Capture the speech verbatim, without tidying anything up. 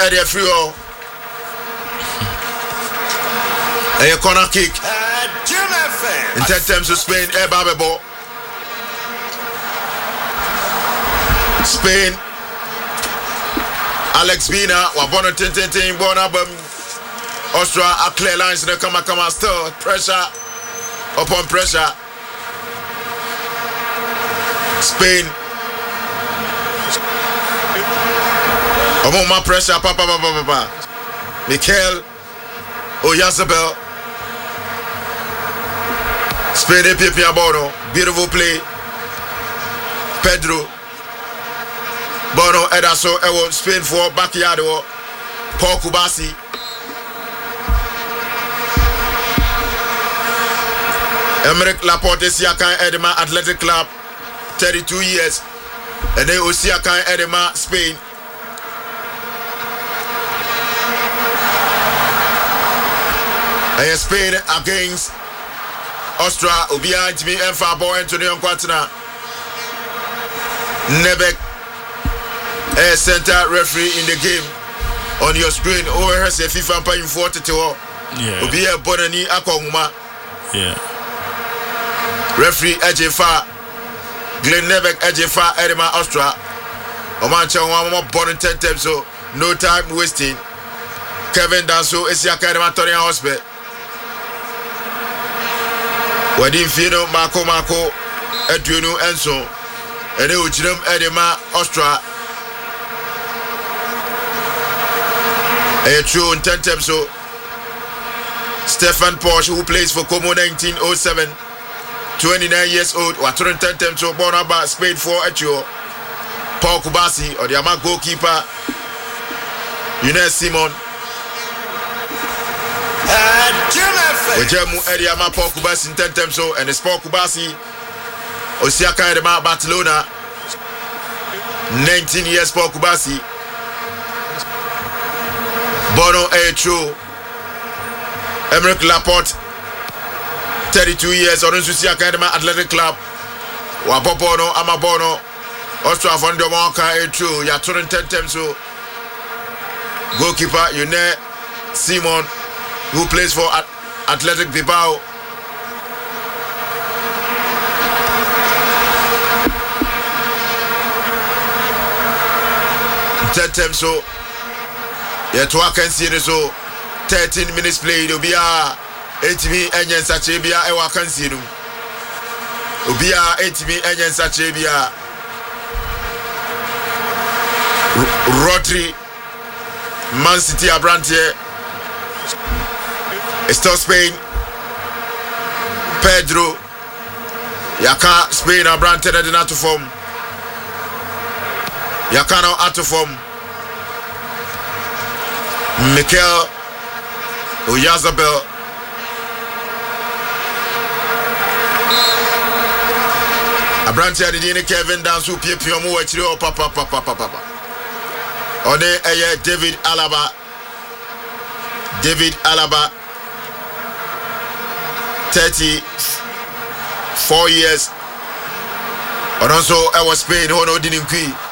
area free all. A corner kick. In ten terms of Spain, a babebo. Spain. Alex Bina, Wabona Tintin, Bonabum. Austria, a clear lines in the Kama Kama still. Pressure upon pressure. Spain. Among my pressure, Papa, Papa, Papa. Mikel Oyarzabal. Spain, P Bono. Beautiful play. Pedro. Bono, Edaso, Ewo, Spain for backyard. Paul Kubasi. Emerick Laporte, Siakan Edema Athletic Club. thirty-two years. And then Osiakan Edema, Spain. And Spain against Austria. Obia Jimmy Enfa Boy Antonio Quatina. Nebek, a center referee in the game. On your screen, over here, say FIFA paying forty-two. Yeah. Obia Bonani Akonguma. Yeah. Referee Ejefa. Glenn Nebek Ejefa Edema Austria. Omancha one more born in ten times, so no time wasting. Kevin Danso Esiaka Edema Tony Hospital. Wadin Fino Marco Marco Edwinu Enso and they would jump Edema Austria. A true in ten times, so Stefan Porsche, who plays for Como nineteen oh seven. twenty-nine years old, or ten times so born about Spain for Echo. Paul Kubasi or the Ama goalkeeper Younes Simon. Wejemu Eddie Ama Paul Kubasi ten times so and it's Paul Kubasi Osiaka Edema Barcelona. nineteen years Paul Kubasi. Bono Echo. Emerick Laporte. thirty-two years on Susia Academy Athletic Club. Wapopono, Amabono, Austria von der Monka, a true, ya turn ten times so. Goalkeeper, Younes Simon, who plays for Athletic Bilbao. ten times so. Yeah, to I can see it so. thirteen minutes played, it'll be a. Etimi enyen sache bia e wa kansi no obia etimi enyen sache bia Rodri Man City Abrantier still Spain Pedro Yaka Spain Abrantier de not to form Yaka no out to form Mikel Oyarzabal. Abrantia the Kevin dance who P P M watch you papa papa papa. Ode eye David Alaba. David Alaba. thirty-four years. And also I was Spain who no didn't quit.